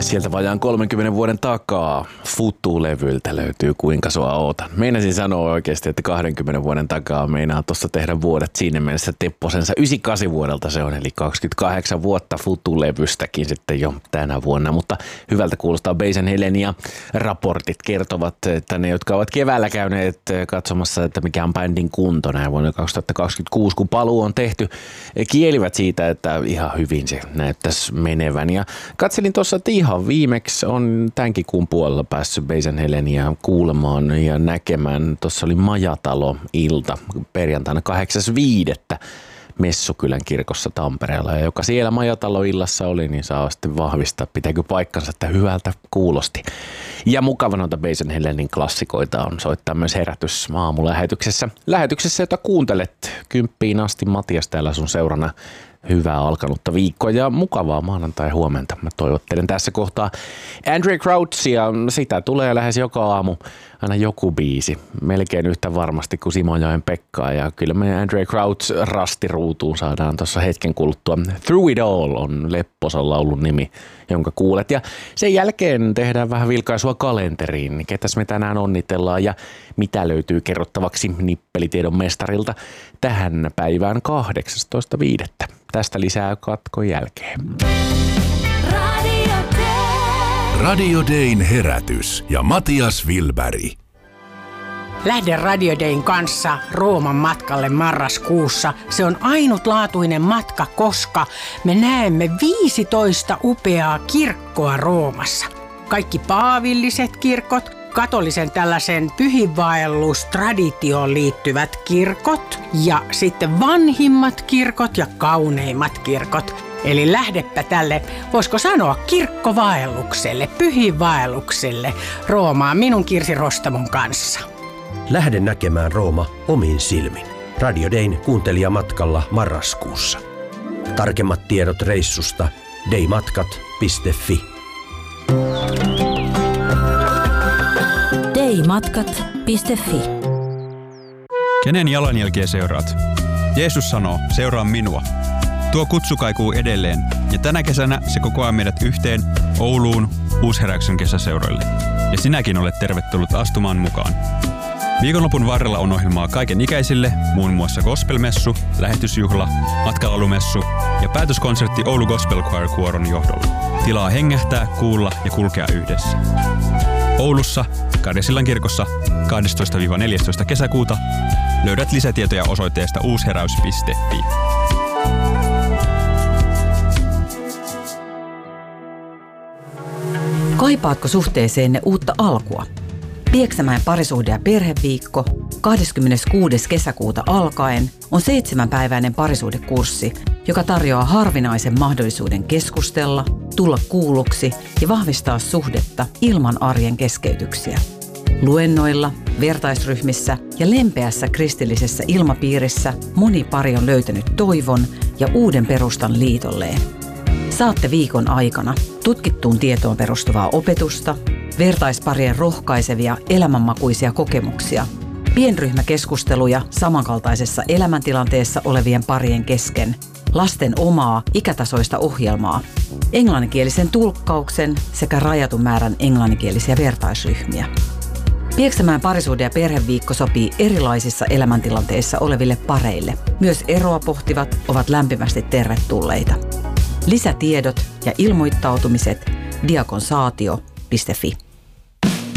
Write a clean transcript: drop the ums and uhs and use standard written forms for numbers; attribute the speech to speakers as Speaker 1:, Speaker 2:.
Speaker 1: Sieltä vajaan 30 vuoden takaa Futu-levyltä löytyy Kuinka sua ootan. Meinasin sanoa oikeasti, että 20 vuoden takaa meinaa tuossa tehdä vuodet siinä mielessä Tepposensa 98 vuodelta se on, eli 28 vuotta Futu-levystäkin sitten jo tänä vuonna, mutta hyvältä kuulostaa Basen Helen ja raportit kertovat, että ne, jotka ovat keväällä käyneet katsomassa, että mikä on bändin kunto näin vuonna 2026, kun paluu on tehty, kielivät siitä, että ihan hyvin se näyttäisi menevän. Ja katselin tuossa, että ihan viimeksi on tämänkin kuun puolella päässyt Basen Helenia kuulemaan ja näkemään. Tuossa oli Majatalo-ilta perjantaina 8.5. Messukylän kirkossa Tampereella. Ja joka siellä Majatalo-illassa oli, niin saa sitten vahvistaa, pitääkö paikkansa, että hyvältä kuulosti. Ja mukava noita Basen Helenin klassikoita on soittaa myös Herätys aamulähetyksessä. Lähetyksessä, jota kuuntelet 10 asti. Matias täällä sun seurana. Hyvää alkanutta viikkoa ja mukavaa maanantai-huomenta. Mä toivottelen tässä kohtaa Andraé Crouchia. Sitä tulee lähes joka aamu aina joku biisi. Melkein yhtä varmasti kuin Simojoen Pekkaa. Ja kyllä me Andraé Crouch rastiruutuun saadaan tuossa hetken kuluttua. Through It All on Lepposan laulun nimi, jonka kuulet. Ja sen jälkeen tehdään vähän vilkaisua kalenteriin. Ketäs me tänään onnitellaan ja mitä löytyy kerrottavaksi nippelitiedon mestarilta tähän päivään 18.5. Tästä lisää katkon jälkeen.
Speaker 2: Radio Dayn herätys ja Matias Wilberg.
Speaker 3: Lähden Radio Dayn kanssa Rooman matkalle marraskuussa. Se on ainutlaatuinen matka, koska me näemme 15 upeaa kirkkoa Roomassa. Kaikki paavilliset kirkot, katolisen tällaisen pyhinvaellustraditioon liittyvät kirkot ja sitten vanhimmat kirkot ja kauneimmat kirkot. Eli lähdepä tälle, voisiko sanoa, kirkkovaellukselle, pyhinvaellukselle Roomaan minun Kirsi Rostamon kanssa.
Speaker 4: Lähde näkemään Rooma omin silmin. Radio Dayn kuuntelijamatkalla marraskuussa. Tarkemmat tiedot reissusta daymatkat.fi.
Speaker 5: daymatkat.fi.
Speaker 6: Kenen jalanjälkeä seuraat? Jeesus sanoo, seuraa minua. Tuo kutsu kaikuu edelleen, ja tänä kesänä se kokoaa meidät yhteen Ouluun Uusheräyksen kesäseuroille. Ja sinäkin olet tervetullut astumaan mukaan. Viikonlopun varrella on ohjelmaa kaiken ikäisille, muun muassa gospelmessu, lähetysjuhla, matkalalumessu ja päätöskonsertti Oulu Gospel Choir-kuoron johdolla. Tilaa hengähtää, kuulla ja kulkea yhdessä. Oulussa, Karjasillan kirkossa 12-14 kesäkuuta löydät lisätietoja osoitteesta uusheräys.fi.
Speaker 5: Kaipaatko suhteeseenne uutta alkua? Pieksämäen parisuhde- ja perheviikko 26. kesäkuuta alkaen on 7-päiväinen parisuhdekurssi, joka tarjoaa harvinaisen mahdollisuuden keskustella, tulla kuulluksi ja vahvistaa suhdetta ilman arjen keskeytyksiä. Luennoilla, vertaisryhmissä ja lempeässä kristillisessä ilmapiirissä moni pari on löytänyt toivon ja uuden perustan liitolleen. Saatte viikon aikana tutkittuun tietoon perustuvaa opetusta, vertaisparien rohkaisevia elämänmakuisia kokemuksia, pienryhmäkeskusteluja samankaltaisessa elämäntilanteessa olevien parien kesken, lasten omaa ikätasoista ohjelmaa, englanninkielisen tulkkauksen sekä rajatun määrän englanninkielisiä vertaisryhmiä. Pieksämäen parisuhde- ja perheviikko sopii erilaisissa elämäntilanteissa oleville pareille. Myös eroa pohtivat ovat lämpimästi tervetulleita. Lisätiedot ja ilmoittautumiset diakonsaatio.fi.